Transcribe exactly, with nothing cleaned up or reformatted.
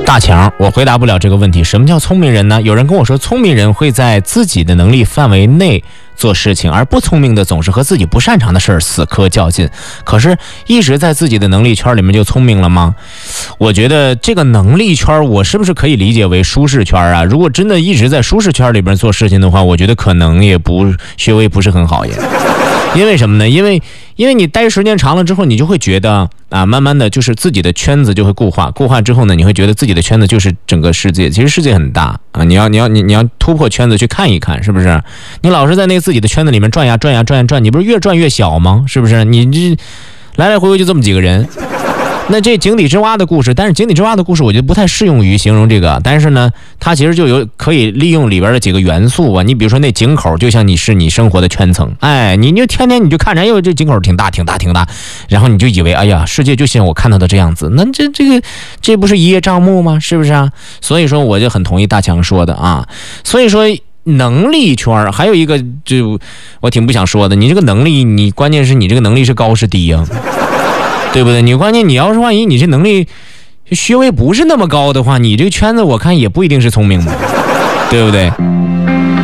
大强，我回答不了这个问题。什么叫聪明人呢？有人跟我说，聪明人会在自己的能力范围内做事情，而不聪明的总是和自己不擅长的事儿死磕较劲。可是，一直在自己的能力圈里面就聪明了吗？我觉得这个能力圈，我是不是可以理解为舒适圈啊？如果真的一直在舒适圈里边做事情的话，我觉得可能也不学位不是很好也。因为什么呢？因为因为你待时间长了之后，你就会觉得啊，慢慢的就是自己的圈子就会固化，固化之后呢，你会觉得自己的圈子就是整个世界。其实世界很大啊，你要你要你你要突破圈子去看一看，是不是？你老是在那个自己的圈子里面转呀转呀转呀转，你不是越转越小吗？是不是？你这来来回回就这么几个人。那这井底之蛙的故事，但是井底之蛙的故事我觉得不太适用于形容这个，但是呢它其实就有可以利用里边的几个元素啊。你比如说那井口就像你是你生活的圈层，哎，你就天天你就看着，哎呦这井口挺大挺大挺大，然后你就以为哎呀世界就像我看到的这样子，那这这个这不是一叶障目吗？是不是啊？所以说我就很同意大强说的啊。所以说能力圈还有一个就我挺不想说的，你这个能力，你关键是你这个能力是高是低呀、啊？对不对？你关键你要是万一你这能力学位不是那么高的话，你这个圈子我看也不一定是聪明嘛，对不对？